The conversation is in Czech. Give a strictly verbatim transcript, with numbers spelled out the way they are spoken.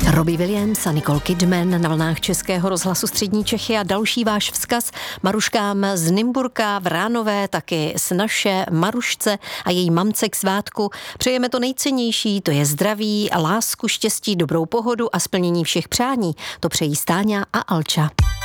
Robbie Williams a Nicole Kidman na vlnách Českého rozhlasu Střední Čechy a další váš vzkaz Maruškám z Nymburka, Vránové, taky s naše Marušce a její mamce k svátku. Přejeme to nejcennější, to je zdraví, lásku, štěstí, dobrou pohodu a splnění všech přání. To přejí Stáňa a Alča.